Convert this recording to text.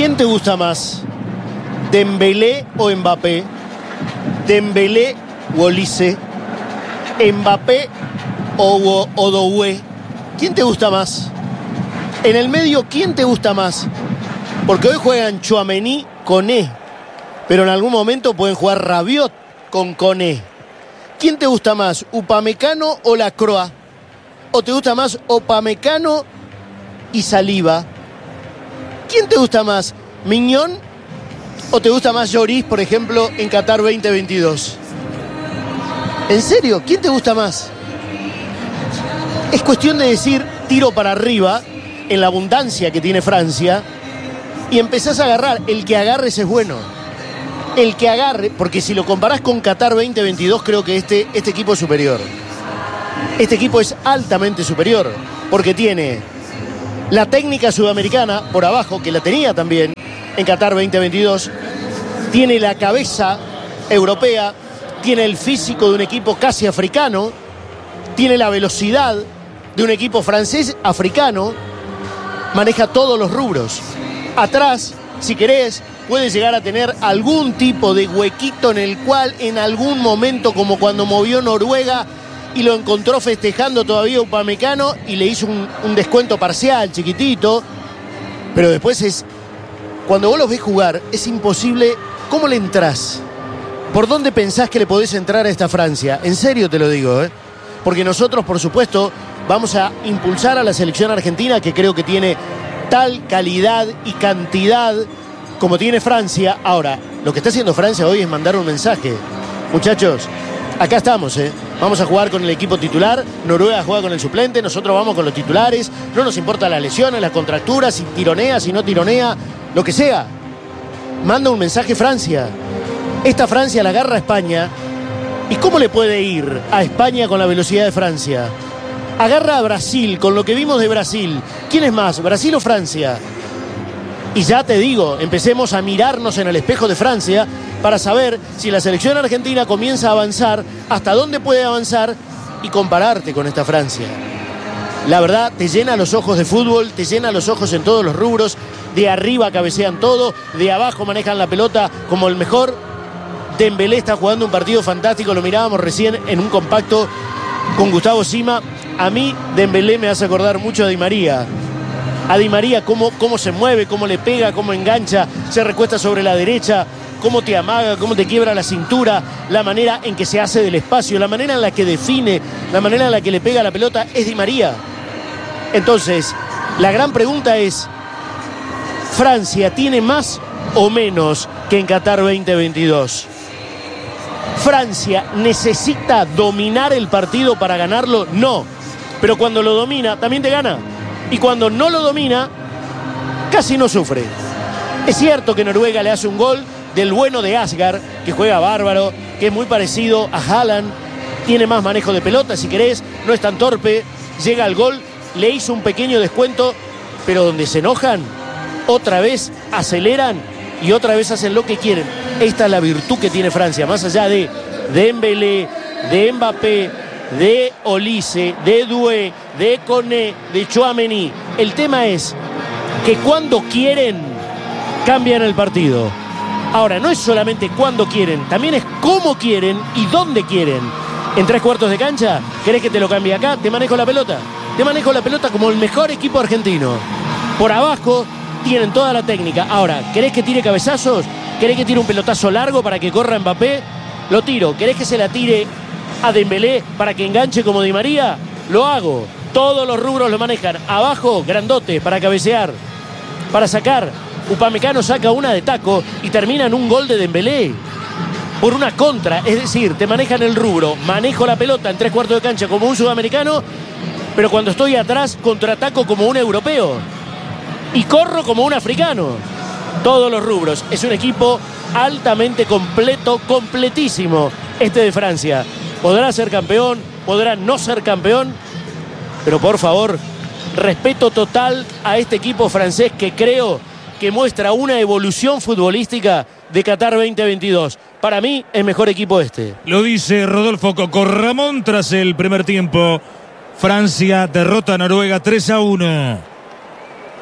¿Quién te gusta más? ¿Dembélé o Mbappé? ¿Dembélé o Olise? ¿Mbappé o Doué? ¿Quién te gusta más? En el medio, ¿quién te gusta más? Porque hoy juegan Tchouaméni con pero en algún momento pueden jugar Rabiot con Koné. ¿Quién te gusta más? ¿Upamecano o Lacroix? ¿O te gusta más Upamecano y Saliba? ¿Quién te gusta más? ¿Mignon o te gusta más Lloris, por ejemplo, en Qatar 2022? ¿En serio? ¿Quién te gusta más? Es cuestión de decir tiro para arriba en la abundancia que tiene Francia y empezás a agarrar. El que agarres es bueno. El que agarre, porque si lo comparás con Qatar 2022, creo que este equipo es superior. Este equipo es altamente superior, porque tiene la técnica sudamericana por abajo, que la tenía también en Qatar 2022, tiene la cabeza europea, tiene el físico de un equipo casi africano, tiene la velocidad de un equipo francés africano, maneja todos los rubros. Atrás, si querés, puede llegar a tener algún tipo de huequito en el cual en algún momento, como cuando movió Noruega y lo encontró festejando todavía Upamecano y le hizo un descuento parcial, chiquitito, pero después cuando vos los ves jugar, es imposible. ¿Cómo le entrás? ¿Por dónde pensás que le podés entrar a esta Francia? En serio te lo digo, porque nosotros, por supuesto, vamos a impulsar a la selección argentina, que creo que tiene tal calidad y cantidad como tiene Francia. Ahora, lo que está haciendo Francia hoy es mandar un mensaje. Muchachos, acá estamos, vamos a jugar con el equipo titular, Noruega juega con el suplente, nosotros vamos con los titulares, no nos importa las lesiones, las contracturas, si tironea, si no tironea, lo que sea. Manda un mensaje Francia. Esta Francia la agarra a España. ¿Y cómo le puede ir a España con la velocidad de Francia? Agarra a Brasil, con lo que vimos de Brasil. ¿Quién es más, Brasil o Francia? Y ya te digo, empecemos a mirarnos en el espejo de Francia para saber si la selección argentina comienza a avanzar, hasta dónde puede avanzar y compararte con esta Francia. La verdad, te llena los ojos de fútbol, te llena los ojos en todos los rubros. De arriba cabecean todo, de abajo manejan la pelota como el mejor. Dembélé está jugando un partido fantástico, lo mirábamos recién en un compacto con Gustavo Sima. A mí Dembélé me hace acordar mucho a Di María. A Di María cómo se mueve, cómo le pega, cómo engancha, se recuesta sobre la derecha, cómo te amaga, cómo te quiebra la cintura, la manera en que se hace del espacio, la manera en la que define, la manera en la que le pega la pelota, es Di María. Entonces, la gran pregunta es, ¿Francia tiene más o menos que en Qatar 2022? ¿Francia necesita dominar el partido para ganarlo? No. Pero cuando lo domina, también te gana. Y cuando no lo domina, casi no sufre. Es cierto que Noruega le hace un gol del bueno de Asgard, que juega bárbaro, que es muy parecido a Haaland, tiene más manejo de pelota, si querés, no es tan torpe, llega al gol, le hizo un pequeño descuento, pero donde se enojan, otra vez aceleran y otra vez hacen lo que quieren. Esta es la virtud que tiene Francia, más allá de Dembélé, de Mbappé, de Olise, de Doué, de Koné, de Tchouaméni. El tema es que cuando quieren, cambian el partido. Ahora, no es solamente cuando quieren, también es cómo quieren y dónde quieren. En 3/4 de cancha, ¿querés que te lo cambie acá? Te manejo la pelota. Te manejo la pelota como el mejor equipo argentino. Por abajo tienen toda la técnica. Ahora, ¿querés que tire cabezazos? ¿Querés que tire un pelotazo largo para que corra Mbappé? Lo tiro. ¿Querés que se la tire a Dembélé para que enganche como Di María? Lo hago. Todos los rubros lo manejan. Abajo, grandote para cabecear, para sacar. Upamecano saca una de taco y termina en un gol de Dembélé por una contra. Es decir, te manejan el rubro. Manejo la pelota en 3/4 de cancha como un sudamericano, pero cuando estoy atrás contraataco como un europeo y corro como un africano. Todos los rubros. Es un equipo altamente completo, completísimo este de Francia. Podrá ser campeón, podrá no ser campeón, pero por favor, respeto total a este equipo francés que creo que muestra una evolución futbolística de Qatar 2022. Para mí, es mejor equipo este. Lo dice Rodolfo Coco Ramón tras el primer tiempo. Francia derrota a Noruega 3-1.